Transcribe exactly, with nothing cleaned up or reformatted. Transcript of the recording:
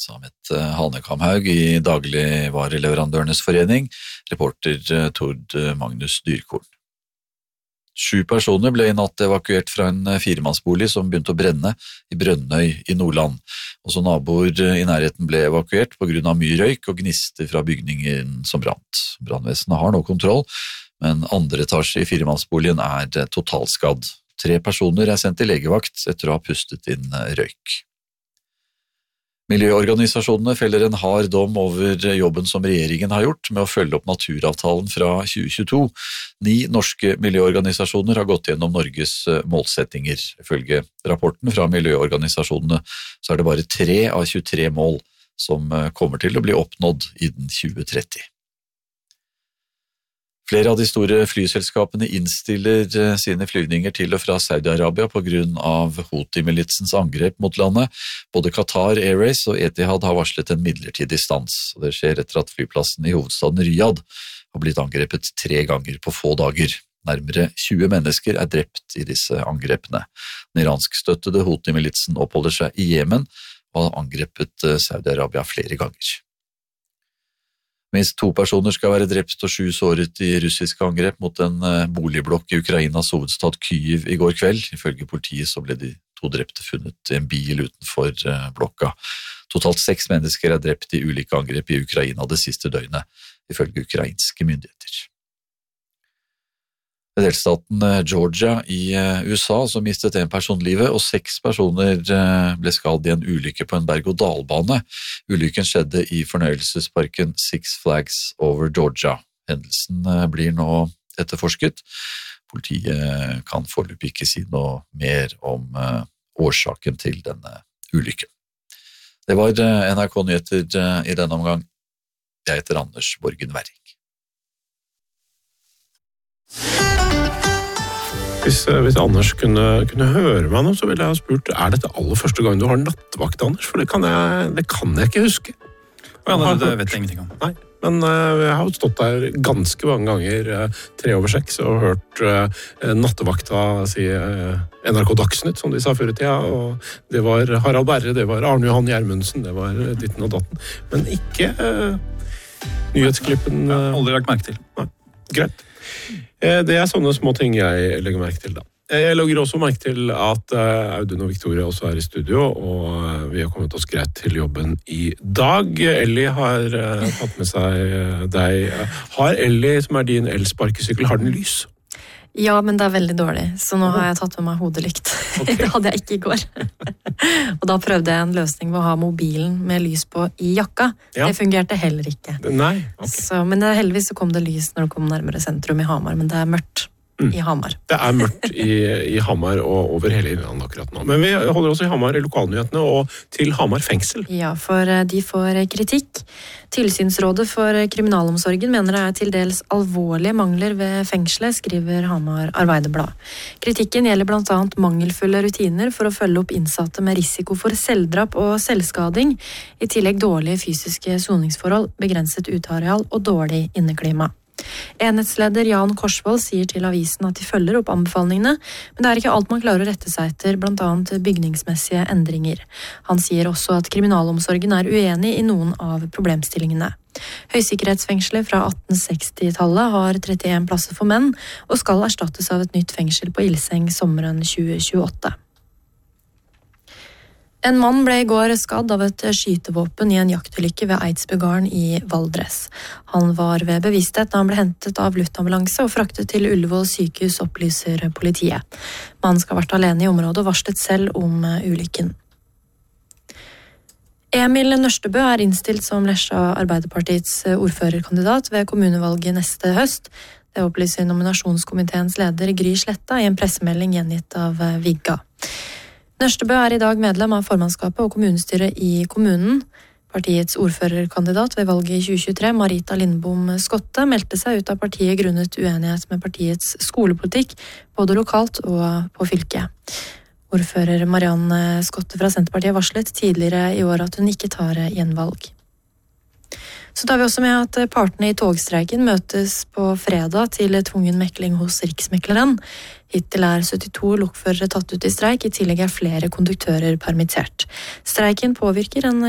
Samet Hanekamhaug i Dagligvareleverandørnes forening, reporter Tord Magnus Dyrkorn. Sju personer ble i natt evakuert fra en firemannsbolig som begynte å brenne i Brønnøy i Nordland. Også naboer i nærheten ble evakuert på grunn av mye røyk og gnister fra bygningen som brant. Brannvesenet har nå kontroll, men andre etasje i firemannsboligen er totalskadd. Tre personer er sendt til legevakt etter å ha pustet inn røyk. Miljøorganisasjonene feller en hard dom over jobben som regjeringen har gjort med å følge opp naturavtalen fra tjue tjueto. Ni norske miljøorganisasjoner har gått gjennom Norges målsettinger. Ifølge rapporten fra miljøorganisasjonene så er det bare tre av tjuetre mål som kommer til å bli oppnådd innen tjue tretti. Flere av de store flyselskapene innstiller sine flyvninger til og fra Saudi-Arabia på grunn av Houthi-militsens angrep mot landet. Både Qatar Airways og Etihad har varslet en midlertidig stans. Det skjer etter at flyplassen i hovedstaden Riyadh har blitt angrepet tre ganger på få dager. Nærmere tjue mennesker er drept i disse angrepene. Den iranskstøttede Houthi-militsen oppholder seg i Jemen og har angrepet Saudi-Arabia flere ganger. Minst to personer skal være drept og sju såret i russiske angrep mot en boligblokk i Ukrainas hovedstad Kyiv i går kveld. Ifølge politiet så ble de to drepte funnet i en bil utenfor blokka. Totalt seks mennesker er drept i ulike angrep i Ukraina det siste døgnet, ifølge ukrainske myndigheter. Delstaten Georgia i U S A som mistet en person livet, og seks personer ble skadd i en ulykke på en berg-og-dal-bane. Ulykken skjedde i fornøyelsesparken Six Flags Over Georgia. Hendelsen blir nå etterforsket. Politiet kan foreløpig ikke si noe mer om årsaken til denne ulykken. Det var N R K Nyheter i denne omgang. Jeg heter Anders Borgen Werring. Hvis, hvis Anders kunne, kunne høre meg nå, så ville jeg ha spurt, er dette aller første gang du har nattevakt, Anders? For det kan jeg, det kan jeg ikke huske. Ja, det, det vet jeg ingenting om. Nei, men uh, jeg har jo stått der ganske mange ganger, uh, tre over seks, og hørt uh, nattevakta si uh, N R K Dagsnytt, som de sa før i tida, og det var Harald Berre, det var Arne Johan Gjermundsen, det var ditten og datten, men ikke uh, nyhetsklippen. Uh, jeg har aldri lagt merke til. Nei, greit. Det er sånne små ting jeg legger merke til da. Jeg legger også merke til at Audun og Victoria også er i studio, og vi har kommet oss greit til jobben i dag. Ellie har tatt med seg deg. Har Ellie, som er din elsparkesykkel, har den lys? Ja, men det er veldig dårlig, så nå har jeg tatt med meg hodelykt. Okay. Det hadde jeg ikke i går. Og da prøvde jeg en løsning med å ha mobilen med lys på i jakka. Ja. Det fungerte heller ikke. Nei, ok. Så, men det, heldigvis så kom det lys når det kom nærmere sentrum i Hamar, men det er mørkt. I Hamar. Det er mørkt i, i Hamar og over hele Innlandet akkurat nå. Men vi holder også i Hamar i lokalnyhetene og til Hamar fengsel. Ja, for de får kritikk. Tilsynsrådet for kriminalomsorgen mener det er til dels alvorlige mangler ved fengselet, skriver Hamar Arbeiderblad. Kritikken gjelder blant annet mangelfulle rutiner for å følge opp innsatte med risiko for selvdrap og selvskading, i tillegg dårlige fysiske soningsforhold, begrenset uteareal og dårlig inneklima. Enhetsleder Jan Korsvold sier til avisen at de følger opp anbefalingene, men det er ikke alt man klarer å rette seg etter, blant annet bygningsmessige endringer. Han sier også at kriminalomsorgen er uenig i noen av problemstillingene. Høysikkerhetsfengselet fra atten seksti-tallet har trettien plasser for menn, og skal erstattes av et nytt fengsel på Ilseng sommeren tjue tjueåtte. En mann ble i går skadd av et skytevåpen i en jaktulykke ved Eidsbugarden i Valdres. Han var ved bevissthet da han ble hentet av luftambulanse og fraktet til Ullevål sykehus, opplyser politiet. Mannen skal ha vært alene i området og varslet selv om ulykken. Emil Nørstebø er innstilt som Lesja Arbeiderpartiets ordførerkandidat ved kommunevalget neste høst. Det opplyser nominasjonskomiteens leder Gry Sletta i en pressemelding gjengitt av Vigga. Nørstebø er i dag medlem av formannskapet og kommunestyret i kommunen. Partiets ordførerkandidat ved valget i tjue tjuetre, Marita Lindbom Skotte, meldte seg ut av partiet grunnet uenighet med partiets skolepolitikk, både lokalt og på fylket. Ordfører Marianne Skotte fra Senterpartiet varslet tidligere i år at hun ikke tar gjenvalg. Så tar vi også med at partene i togstreiken møtes på fredag til tvungen mekling hos Riksmekleren. Hittil er syttito lokførere tatt ut i streik, i tillegg er flere konduktører permittert. Streiken påvirker en